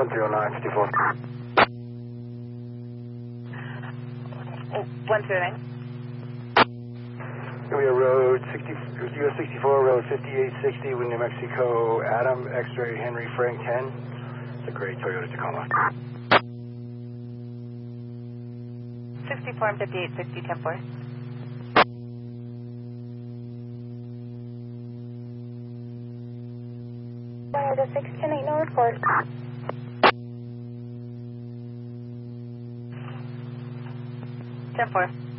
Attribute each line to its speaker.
Speaker 1: 10954.
Speaker 2: 109.
Speaker 1: We are road 60, US 64, road 5860, New Mexico, Adam, X-ray, Henry, Frank 10. It's a gray Toyota Tacoma.
Speaker 2: 64 and 5860, 10-4.
Speaker 3: One of the 610 no record.
Speaker 2: 10-4.